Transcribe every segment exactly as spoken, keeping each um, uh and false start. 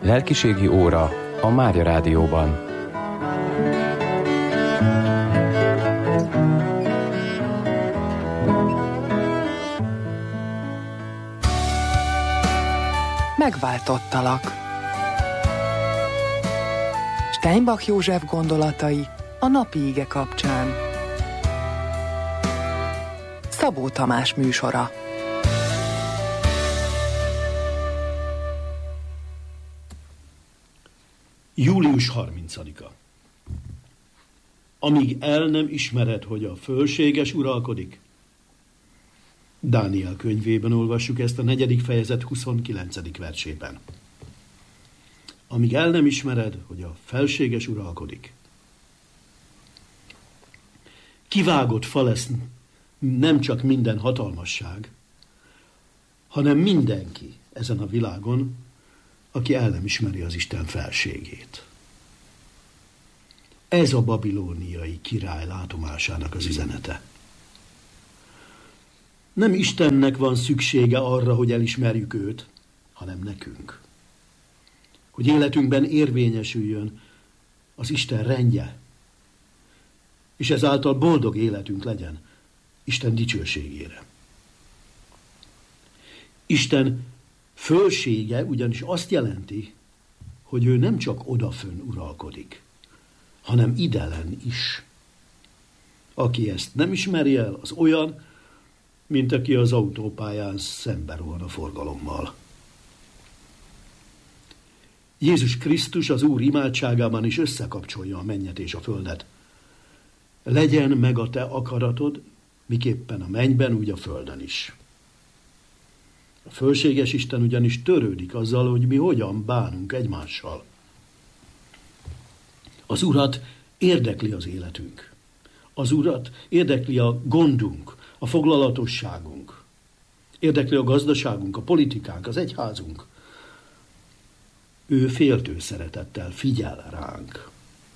Lelkiségi óra a Mária Rádióban. Megváltottalak. Steinbach József gondolatai a napi ige kapcsán. Szabó Tamás műsora. július harmincadika. Amíg el nem ismered, hogy a fölséges uralkodik. Dániel könyvében olvassuk ezt a negyedik fejezet huszonkilencedik versében. Amíg el nem ismered, hogy a felséges uralkodik. Kivágott fa lesz nem csak minden hatalmasság, hanem mindenki ezen a világon, aki el nem ismeri az Isten felségét. Ez a babilóniai király látomásának az üzenete. Nem Istennek van szüksége arra, hogy elismerjük őt, hanem nekünk. Hogy életünkben érvényesüljön az Isten rendje, és ezáltal boldog életünk legyen Isten dicsőségére. Isten fölsége ugyanis azt jelenti, hogy ő nem csak odafönn uralkodik, hanem idelen is. Aki ezt nem ismeri el, az olyan, mint aki az autópályán szembe rohan a forgalommal. Jézus Krisztus az Úr imádságában is összekapcsolja a mennyet és a földet. Legyen meg a te akaratod, miképpen a mennyben, úgy a földön is. A fölséges Isten ugyanis törődik azzal, hogy mi hogyan bánunk egymással. Az Urat érdekli az életünk. Az Urat érdekli a gondunk, a foglalatosságunk. Érdekli a gazdaságunk, a politikánk, az egyházunk. Ő féltő szeretettel figyel ránk.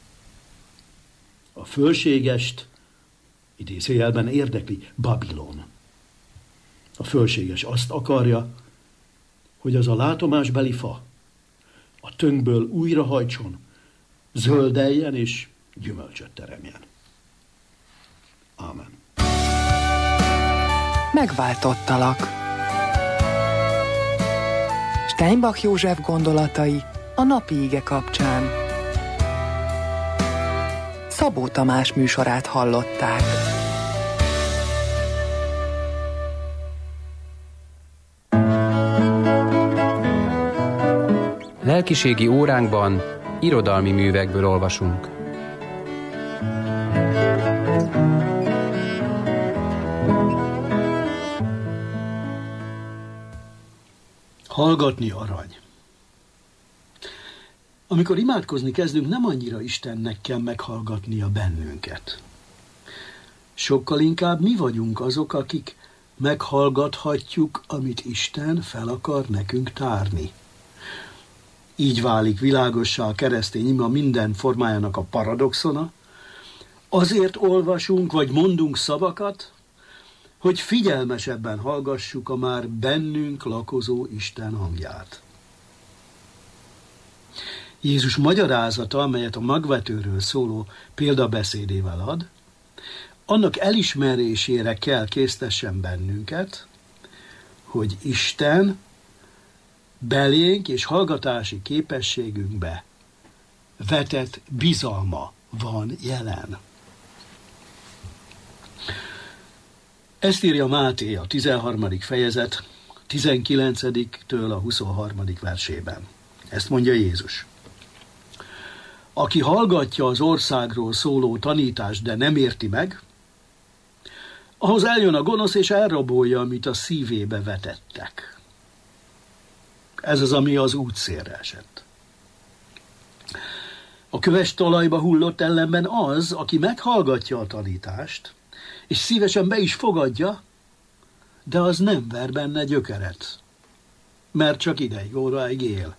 A fölségest idézőjelben érdekli Babilon. A fölséges azt akarja, hogy az a látomásbeli fa a tönkből újrahajtson, zöldeljen és gyümölcsöt teremjen. Ámen. Megváltottalak. Steinbach József gondolatai a napi ige kapcsán. Szabó Tamás műsorát hallották. Lelkiségi óránkban irodalmi művekből olvasunk. Hallgatni arany. Amikor imádkozni kezdünk, nem annyira Istennek kell meghallgatnia bennünket. Sokkal inkább mi vagyunk azok, akik meghallgathatjuk, amit Isten fel akar nekünk tárni. Így válik világossá a keresztény ima minden formájának a paradoxona. Azért olvasunk vagy mondunk szavakat, hogy figyelmesebben hallgassuk a már bennünk lakozó Isten hangját. Jézus magyarázata, amelyet a magvetőről szóló példabeszédével ad, annak elismerésére kell késztessen bennünket, hogy Isten belénk és hallgatási képességünkbe vetett bizalma van jelen. Ezt írja Máté a tizenharmadik fejezet tizenkilencediktől a huszonharmadik versében. Ezt mondja Jézus. Aki hallgatja az országról szóló tanítást, de nem érti meg, ahhoz eljön a gonosz és elrabolja, amit a szívébe vetettek. Ez az, ami az útszélre esett. A köves talajba hullott ellenben az, aki meghallgatja a tanítást, és szívesen be is fogadja, de az nem ver benne gyökeret, mert csak ideig, óráig él.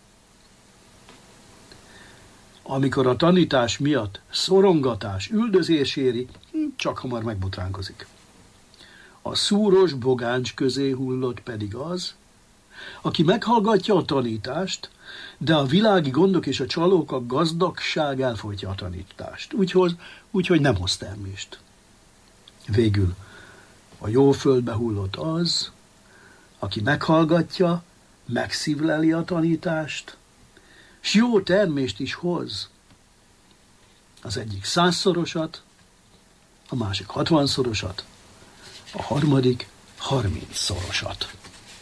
Amikor a tanítás miatt szorongatás, üldözés éri, csak hamar megbotránkozik. A szúros bogáncs közé hullott pedig az, aki meghallgatja a tanítást, de a világi gondok és a csalók, a gazdagság elfolytja a tanítást. Úgyhogy, úgyhogy nem hoz termést. Végül a jó földbe hullott az, aki meghallgatja, megszívleli a tanítást, s jó termést is hoz. Az egyik százszorosat, a másik hatvanszorosat, a harmadik harmincszorosat.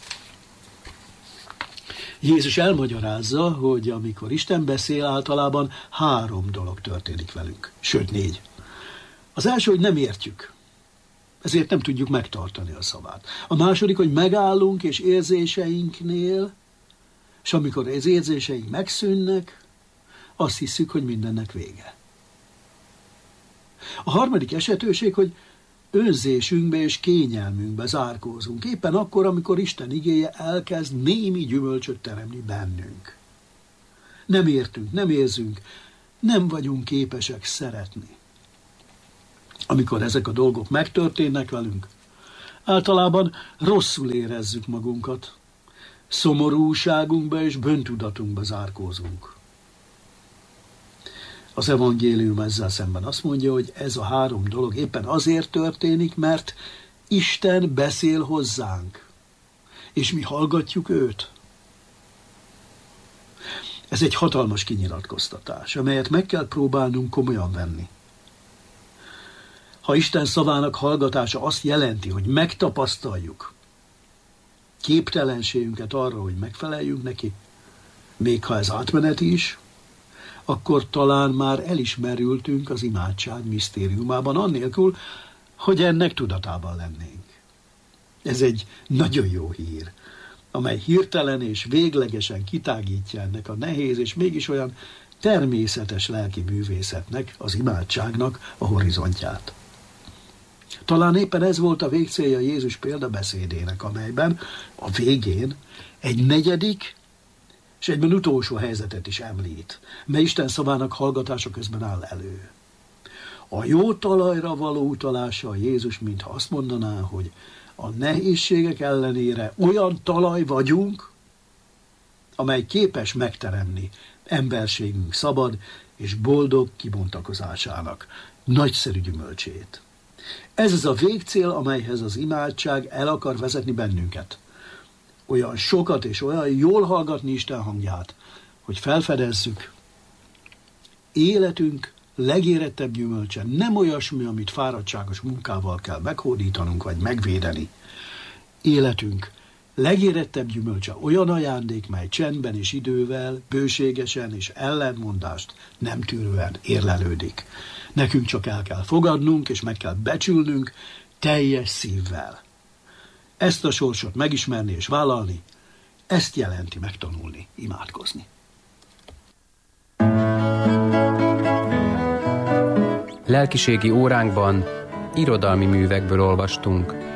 Jézus elmagyarázza, hogy amikor Isten beszél, általában három dolog történik velünk, sőt négy. Az első, hogy nem értjük, ezért nem tudjuk megtartani a szavát. A második, hogy megállunk és érzéseinknél, és amikor az érzéseink megszűnnek, azt hiszük, hogy mindennek vége. A harmadik esetőség, hogy önzésünkbe és kényelmünkbe zárkózunk, éppen akkor, amikor Isten igéje elkezd némi gyümölcsöt teremni bennünk. Nem értünk, nem érzünk, nem vagyunk képesek szeretni. Amikor ezek a dolgok megtörténnek velünk, általában rosszul érezzük magunkat, szomorúságunkba és bűntudatunkba zárkózunk. Az evangélium ezzel szemben azt mondja, hogy ez a három dolog éppen azért történik, mert Isten beszél hozzánk, és mi hallgatjuk őt. Ez egy hatalmas kinyilatkoztatás, amelyet meg kell próbálnunk komolyan venni. Ha Isten szavának hallgatása azt jelenti, hogy megtapasztaljuk képtelenségünket arra, hogy megfeleljünk neki, még ha ez átmeneti is, akkor talán már elismerültünk az imádság misztériumában, annélkül, hogy ennek tudatában lennénk. Ez egy nagyon jó hír, amely hirtelen és véglegesen kitágítja ennek a nehéz és mégis olyan természetes lelki művészetnek, az imádságnak a horizontját. Talán éppen ez volt a végcélja Jézus példabeszédének, amelyben a végén egy negyedik és egyben utolsó helyzetet is említ, mely Isten szavának hallgatása közben áll elő. A jó talajra való utalása Jézus, mintha azt mondaná, hogy a nehézségek ellenére olyan talaj vagyunk, amely képes megteremni emberségünk szabad és boldog kibontakozásának nagyszerű gyümölcsét. Ez az a végcél, amelyhez az imádság el akar vezetni bennünket. Olyan sokat és olyan jól hallgatni Isten hangját, hogy felfedezzük, életünk legérettebb gyümölcse nem olyasmi, amit fáradtságos munkával kell meghódítanunk vagy megvédeni. Életünk legérettebb gyümölcse olyan ajándék, mely csendben és idővel, bőségesen és ellentmondást nem tűrően érlelődik. Nekünk csak el kell fogadnunk és meg kell becsülnünk teljes szívvel. Ezt a sorsot megismerni és vállalni, ezt jelenti megtanulni, imádkozni. Lelkiségi óránkban irodalmi művekből olvastunk.